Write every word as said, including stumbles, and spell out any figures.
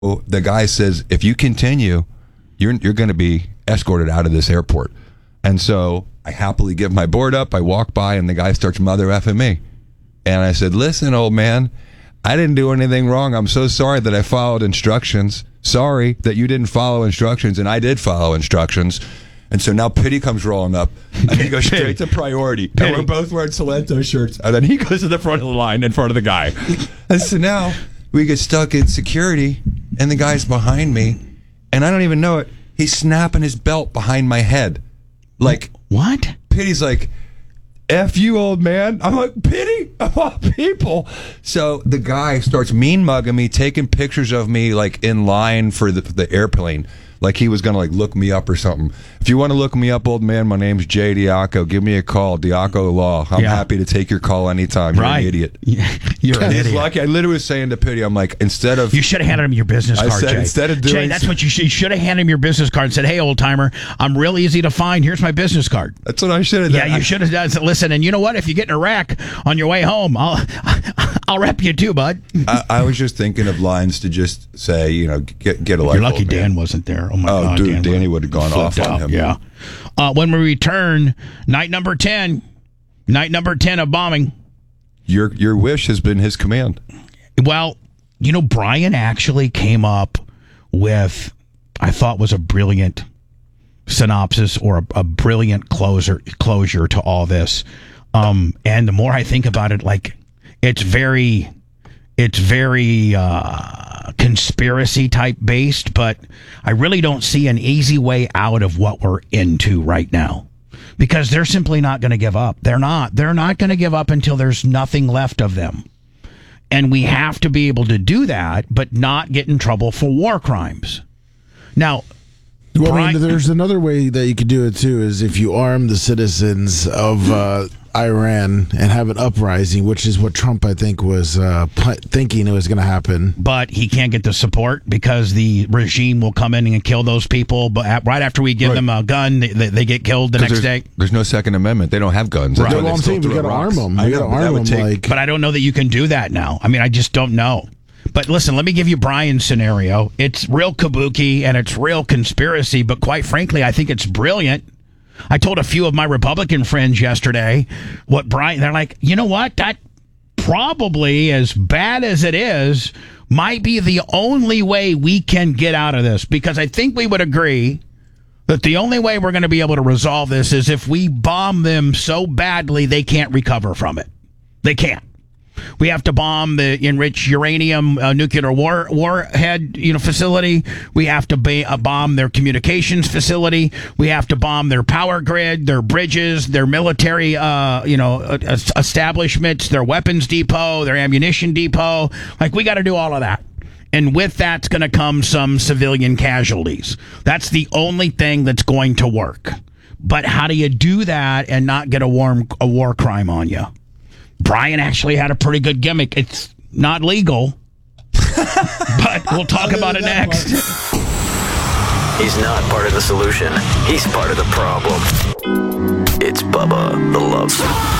the guy says, if you continue, you're you're going to be escorted out of this airport. And so I happily give my board up. I walk by, and the guy starts mother effing me. And I said, listen, old man, I didn't do anything wrong. I'm so sorry that I followed instructions. Sorry that you didn't follow instructions, and I did follow instructions. And so now Pity comes rolling up, and he goes straight to priority. Pity. And we're both wearing Salento shirts. And then he goes to the front of the line in front of the guy. And so now we get stuck in security, and the guy's behind me, and I don't even know it. He's snapping his belt behind my head. Like, what? Pity's like, F you, old man. I'm like, Pity? Of all people. So the guy starts mean mugging me, taking pictures of me, like, in line for the, the airplane. Like he was going to like look me up or something. If you want to look me up, old man, my name's Jay Diaco. Give me a call, Diaco Law. I'm yeah. happy to take your call anytime. You're right. an idiot. You're an idiot. Lucky. I literally was saying to Pity, I'm like, instead of... You should have handed him your business card, I said, Jay. Instead of doing... Jay, that's what you should... You should have handed him your business card and said, hey, old-timer, I'm real easy to find. Here's my business card. That's what I should have done. Yeah, you should have done. Listen, and you know what? If you get in a wreck on your way home, I'll, I'll rep you too, bud. I, I was just thinking of lines to just say, you know, get, get a life. You're lucky Dan wasn't there. Oh, my oh, God. Dude, Dan Danny would have gone off out. on him. Yeah. Uh, when we return, night number ten, night number ten of bombing. Your your wish has been his command. Well, you know, Brian actually came up with, I thought was a brilliant synopsis or a, a brilliant closer closure to all this. Um, and the more I think about it, like it's very, it's very uh, conspiracy type based, but I really don't see an easy way out of what we're into right now. Because they're simply not going to give up. They're not. They're not going to give up until there's nothing left of them. And we have to be able to do that, but not get in trouble for war crimes. Now, well, Brian, I mean, there's another way that you could do it, too, is if you arm the citizens of uh, Iran and have an uprising, which is what Trump, I think, was uh, thinking it was going to happen. But he can't get the support because the regime will come in and kill those people. But right after we give right. them a gun, they, they get killed the next there's, day. There's no Second Amendment. They don't have guns. Right. Well, I'm saying we got to arm them. We got to arm them. Take, like... But I don't know that you can do that now. I mean, I just don't know. But listen, let me give you Brian's scenario. It's real kabuki and it's real conspiracy, but quite frankly, I think it's brilliant. I told a few of my Republican friends yesterday what Brian, they're like, you know what? That probably, as bad as it is, might be the only way we can get out of this. Because I think we would agree that the only way we're going to be able to resolve this is if we bomb them so badly they can't recover from it. They can't. We have to bomb the enriched uranium uh, nuclear war warhead, you know, facility. We have to ba- uh, bomb their communications facility. We have to bomb their power grid, their bridges, their military, uh, you know, uh, establishments, their weapons depot, their ammunition depot. Like, we got to do all of that. And with that's going to come some civilian casualties. That's the only thing that's going to work. But how do you do that and not get a war, a war crime on you? Brian actually had a pretty good gimmick. It's not legal, but we'll talk about it next. He's not part of the solution. He's part of the problem. It's Bubba the Love Song.